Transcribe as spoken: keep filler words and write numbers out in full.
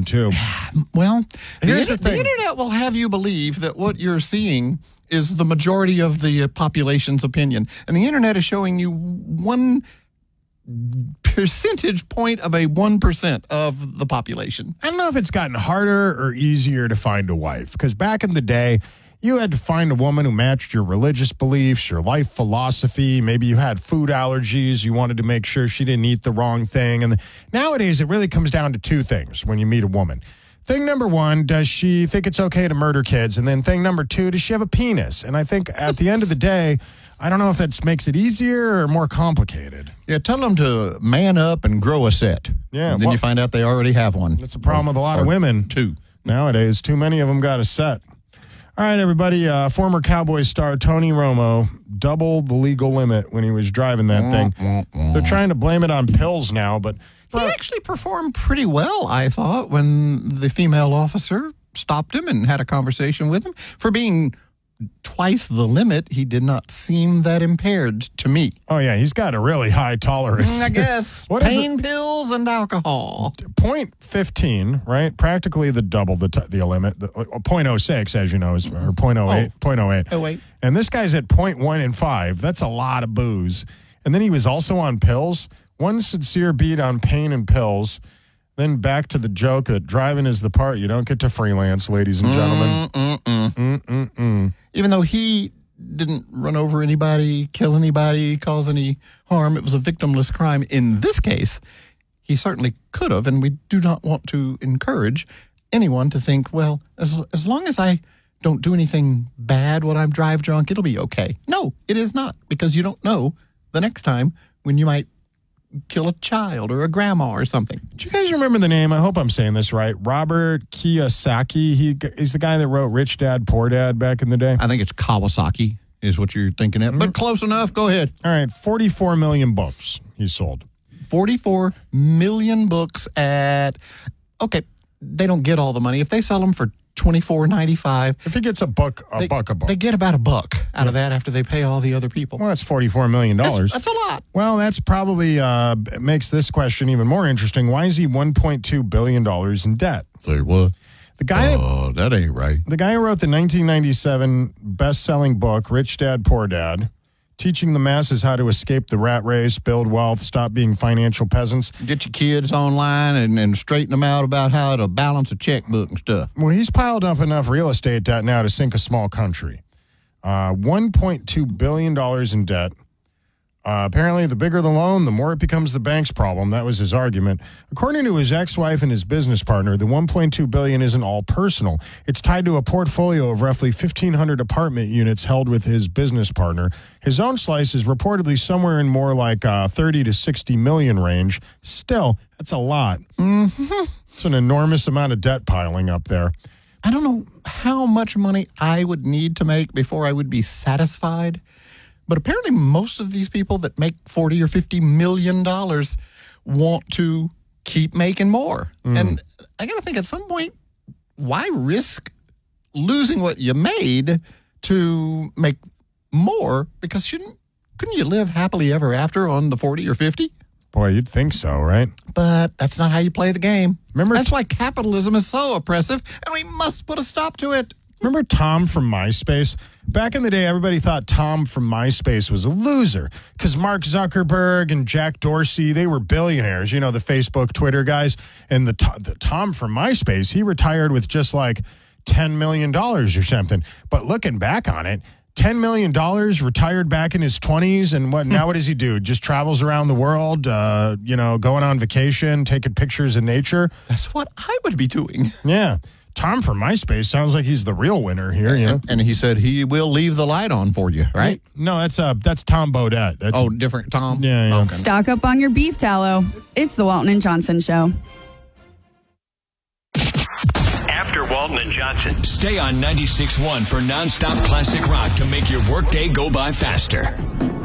them, too. Well, the, Here's inter- the thing. the internet will have you believe that what you're seeing is the majority of the population's opinion. And the internet is showing you one percentage point of a one percent of the population. I don't know if it's gotten harder or easier to find a wife, because back in the day, you had to find a woman who matched your religious beliefs, your life philosophy. Maybe you had food allergies. You wanted to make sure she didn't eat the wrong thing. And nowadays, it really comes down to two things when you meet a woman. Thing number one, does she think it's okay to murder kids? And then thing number two, does she have a penis? And I think at the end of the day, I don't know if that makes it easier or more complicated. Yeah, tell them to man up and grow a set. Yeah, And then well- you find out they already have one. That's a problem with a lot of Or women. Two. Nowadays, too many of them got a set. All right, everybody. Uh, former Cowboys star Tony Romo doubled the legal limit when he was driving that thing. They're trying to blame it on pills now, but He actually performed pretty well, I thought, when the female officer stopped him and had a conversation with him. For being twice the limit, he did not seem that impaired to me. oh yeah, he's got a really high tolerance. I guess. What is Pain pills and alcohol. Point fifteen, right? Practically the double the t- the limit. The, uh, point oh six, as you know, is or point oh eight. Oh. point oh eight. Oh, wait. And this guy's at point one and five. That's a lot of booze. And then he was also on pills. One sincere beat on pain and pills. Then back to the joke that driving is the part you don't get to freelance, ladies and gentlemen. Mm-mm. Mm-mm-mm. Even though he didn't run over anybody, kill anybody, cause any harm, it was a victimless crime. In this case, he certainly could have, and we do not want to encourage anyone to think, well, as, as long as I don't do anything bad when I'm drive drunk, it'll be okay. No, it is not, because you don't know the next time when you might kill a child or a grandma or something. Do you guys remember the name? I hope I'm saying this right. Robert Kiyosaki. He He's the guy that wrote Rich Dad, Poor Dad back in the day. I think it's Kawasaki is what you're thinking of, but close enough. Go ahead. All right, forty-four million books he sold. forty-four million books at, okay, they don't get all the money. If they sell them for twenty-four ninety-five, If he gets a book, a they, buck a book. they get about a buck out of that after they pay all the other people. Well, that's forty-four million dollars. That's, that's a lot. Well, that's probably uh, makes this question even more interesting. Why is he one point two billion dollars in debt? Say what? The guy, Oh, that ain't right. the guy who wrote the nineteen ninety-seven best-selling book, Rich Dad, Poor Dad, teaching the masses how to escape the rat race, build wealth, stop being financial peasants. Get your kids online and, and straighten them out about how to balance a checkbook and stuff. Well, he's piled up enough real estate debt now to sink a small country. Uh, one point two billion dollars in debt. Uh, apparently, the bigger the loan, the more it becomes the bank's problem. That was his argument. According to his ex-wife and his business partner, the one point two billion dollars isn't all personal. It's tied to a portfolio of roughly fifteen hundred apartment units held with his business partner. His own slice is reportedly somewhere in more like uh, thirty to sixty million range. Still, that's a lot. Mm-hmm. It's an enormous amount of debt piling up there. I don't know how much money I would need to make before I would be satisfied. But apparently most of these people that make forty or fifty million dollars want to keep making more. Mm. And I got to think at some point, why risk losing what you made to make more? Because shouldn't, couldn't you live happily ever after on the forty or fifty? Boy, you'd think so, right? But that's not how you play the game. Remember That's t- why capitalism is so oppressive, and we must put a stop to it. Remember Tom from MySpace? Back in the day, everybody thought Tom from MySpace was a loser because Mark Zuckerberg and Jack Dorsey, they were billionaires, you know, the Facebook, Twitter guys. And the, the Tom from MySpace, he retired with just like ten million dollars or something. But looking back on it, ten million dollars, retired back in his twenties, and what now what does he do? Just travels around the world, uh, you know, going on vacation, taking pictures of nature. That's what I would be doing. Yeah. Tom from MySpace sounds like he's the real winner here, you know? And, and he said he will leave the light on for you, right? No, that's uh, that's Tom Bodette. That's, Oh, different Tom? Yeah, yeah. Okay. Stock up on your beef tallow. It's the Walton and Johnson Show. After Walton and Johnson. Stay on ninety-six point one for nonstop classic rock to make your workday go by faster.